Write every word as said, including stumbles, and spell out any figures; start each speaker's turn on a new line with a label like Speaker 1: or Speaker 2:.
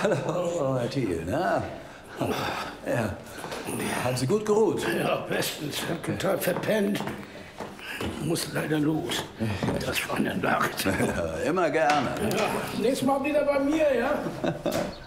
Speaker 1: Hallo, Herr Thiel. Na? Ja. Haben Sie gut geruht?
Speaker 2: Ja, bestens. Ich hab total verpennt. Muss leider los. Das war eine Nacht.
Speaker 1: Ja, immer gerne.
Speaker 2: Ja, nächstes Mal wieder bei mir, ja?